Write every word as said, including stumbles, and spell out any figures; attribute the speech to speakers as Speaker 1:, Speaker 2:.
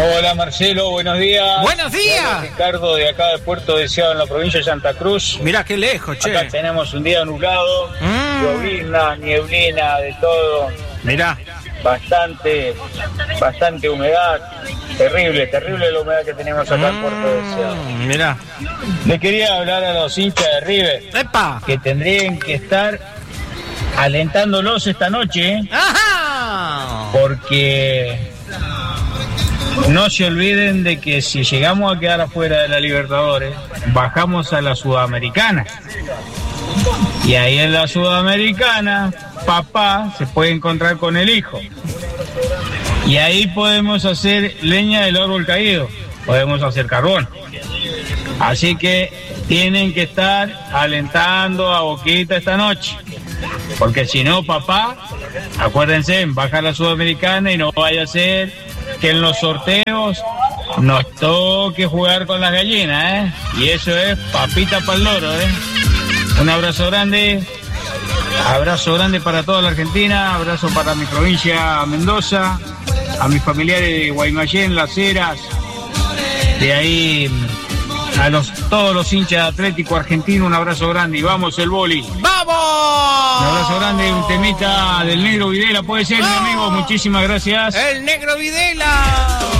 Speaker 1: Hola Marcelo, buenos días.
Speaker 2: Buenos días.
Speaker 1: Hola, Ricardo, de acá de Puerto Deseado en la provincia de Santa Cruz.
Speaker 2: Mirá qué lejos, che.
Speaker 1: Acá tenemos un día nublado,
Speaker 2: Mm.
Speaker 1: llovizna, nieblina, de todo.
Speaker 2: Mirá.
Speaker 1: Bastante, bastante humedad. Terrible, terrible la humedad que tenemos acá en Puerto Deseado.
Speaker 2: Mm, mirá.
Speaker 1: Le quería hablar a los hinchas de River.
Speaker 2: ¡Epa!
Speaker 1: Que tendrían que estar alentándolos esta noche, ¿eh?
Speaker 2: ¡Ajá!
Speaker 1: Porque no se olviden de que si llegamos a quedar afuera de la Libertadores, bajamos a la Sudamericana. Y ahí en la Sudamericana, papá se puede encontrar con el hijo. Y ahí podemos hacer leña del árbol caído, podemos hacer carbón. Así que tienen que estar alentando a Boquita esta noche. Porque si no, papá, acuérdense, baja a la Sudamericana y no vaya a ser que en los sorteos nos toque jugar con las gallinas, ¿eh? Y eso es papita para el loro, ¿eh? Un abrazo grande, abrazo grande para toda la Argentina, abrazo para mi provincia Mendoza, a mis familiares de Guaymallén, Las Heras, de ahí a los todos los hinchas de Atlético Argentino, un abrazo grande y vamos el boli.
Speaker 2: ¡Vamos!
Speaker 1: Un abrazo grande, un temita del Negro Videla, puede ser, mi amigo, muchísimas gracias.
Speaker 2: El Negro Videla.